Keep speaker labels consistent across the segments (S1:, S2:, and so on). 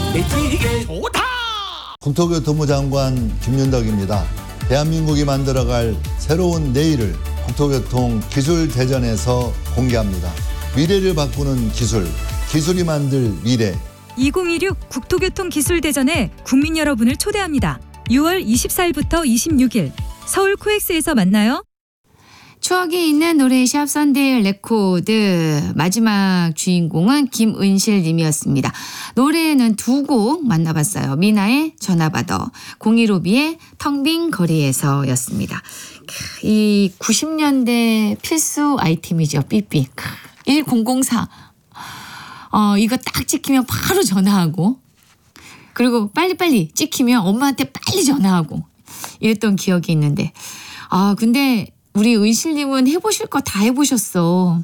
S1: 되게 좋다.
S2: 국토교통부 장관 김윤덕입니다. 대한민국이 만들어갈 새로운 내일을 국토교통 기술대전에서 공개합니다. 미래를 바꾸는 기술, 기술이 만들 미래.
S3: 2026 국토교통기술대전에 국민 여러분을 초대합니다. 6월 24일부터 26일 서울 코엑스에서 만나요.
S4: 추억이 있는 노래샵 썬데이 레코드 마지막 주인공은 김은실 님이었습니다. 노래는 두 곡 만나봤어요. 미나의 전화받아, 015B의 텅 빈 거리에서였습니다. 이 90년대 필수 아이템이죠. 삐삐 1004. 이거 딱 찍히면 바로 전화하고, 그리고 빨리빨리 찍히면 엄마한테 빨리 전화하고 이랬던 기억이 있는데, 근데 우리 은실님은 해보실 거 다 해보셨어.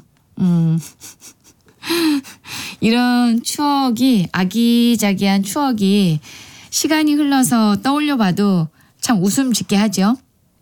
S4: 이런 추억이, 아기자기한 추억이 시간이 흘러서 떠올려봐도 참 웃음 짓게 하죠.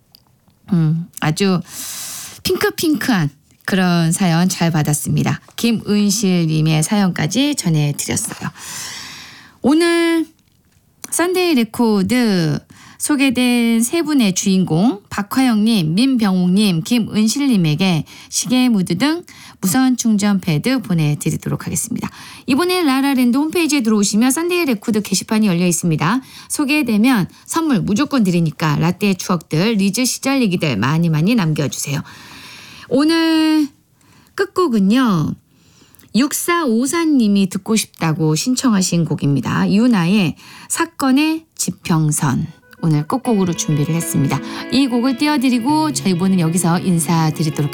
S4: 아주 핑크핑크한 그런 사연 잘 받았습니다. 김은실님의 사연까지 전해드렸어요. 오늘 썬데이 레코드 소개된 세 분의 주인공 박화영님, 민병욱님, 김은실님에게 시계, 무드 등 무선 충전 패드 보내드리도록 하겠습니다. 이번에 라라랜드 홈페이지에 들어오시면 썬데이 레코드 게시판이 열려 있습니다. 소개되면 선물 무조건 드리니까 라떼의 추억들, 리즈 시절 얘기들 많이 많이 남겨주세요. 오늘 끝곡은요, 6454님이 듣고 싶다고 신청하신 곡입니다. 유나의 사건의 지평선. 오늘 끝곡으로 준비를 했습니다. 이 곡을 띄워드리고 저희 분은 여기서 인사드리도록